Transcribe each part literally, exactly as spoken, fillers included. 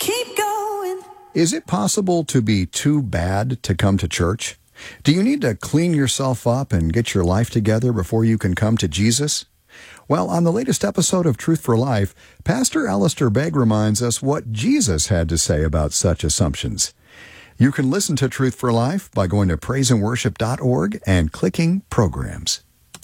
keep going. Is it possible to be too bad to come to church? Do you need to clean yourself up and get your life together before you can come to Jesus? Well, on the latest episode of Truth for Life, Pastor Alistair Begg reminds us what Jesus had to say about such assumptions. You can listen to Truth for Life by going to praise and worship dot org and clicking Programs.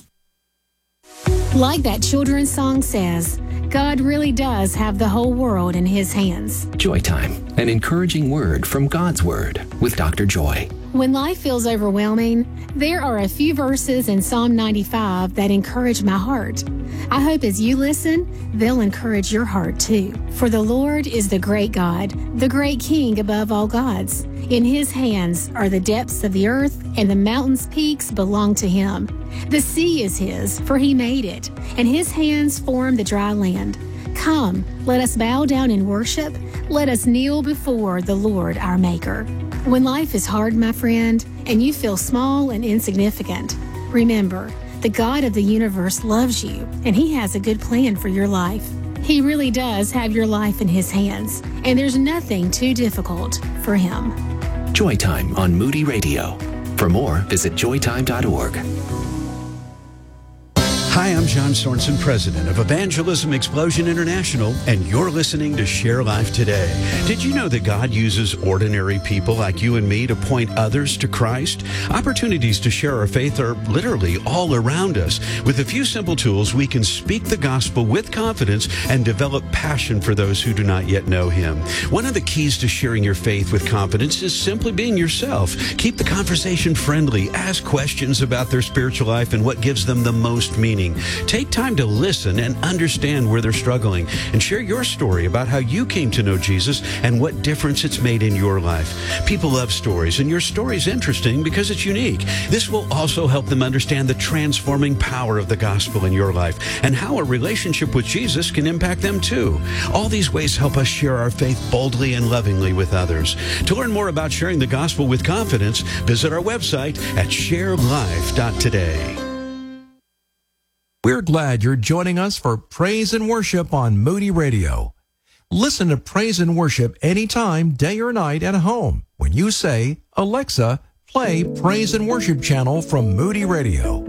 Like that children's song says, God really does have the whole world in His hands. Joy Time, an encouraging word from God's Word with Doctor Joy. When life feels overwhelming, there are a few verses in Psalm ninety-five that encourage my heart. I hope as you listen, they'll encourage your heart too. For the Lord is the great God, the great King above all gods. In His hands are the depths of the earth, and the mountains' peaks belong to Him. The sea is His, for He made it, and His hands formed the dry land. Come, let us bow down and worship. Let us kneel before the Lord our Maker. When life is hard, my friend, and you feel small and insignificant, remember, the God of the universe loves you, and He has a good plan for your life. He really does have your life in His hands, and there's nothing too difficult for Him. Joy Time on Moody Radio. For more, visit joy time dot org. Hi, I'm John Sorensen, president of Evangelism Explosion International, and you're listening to Share Life Today. Did you know that God uses ordinary people like you and me to point others to Christ? Opportunities to share our faith are literally all around us. With a few simple tools, we can speak the gospel with confidence and develop passion for those who do not yet know Him. One of the keys to sharing your faith with confidence is simply being yourself. Keep the conversation friendly. Ask questions about their spiritual life and what gives them the most meaning. Take time to listen and understand where they're struggling, and share your story about how you came to know Jesus and what difference it's made in your life. People love stories, and your story is interesting because it's unique. This will also help them understand the transforming power of the gospel in your life and how a relationship with Jesus can impact them too. All these ways help us share our faith boldly and lovingly with others. To learn more about sharing the gospel with confidence, visit our website at share life dot today. We're glad you're joining us for Praise and Worship on Moody Radio. Listen to Praise and Worship anytime, day or night at home when you say, Alexa, play Praise and Worship channel from Moody Radio.